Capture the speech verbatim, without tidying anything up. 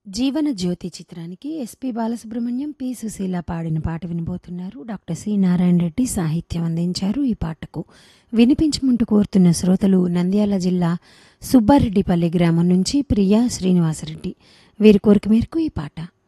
జీవన జ్యోతి చిత్రానికి SP Balasubrahmanyam, P Susheela పాడిన పాట వినబోతున్నారు. డాక్టర్ సి నారాయణ రెడ్డి సాహిత్యం అందించారు. ఈ పాటకు వినిపించమంటూ కోరుతున్న శ్రోతలు నంద్యాల జిల్లా సుబ్బారెడ్డిపల్లి గ్రామం నుంచి ప్రియా శ్రీనివాసరెడ్డి. వీరి కోరిక మేరకు ఈ పాట.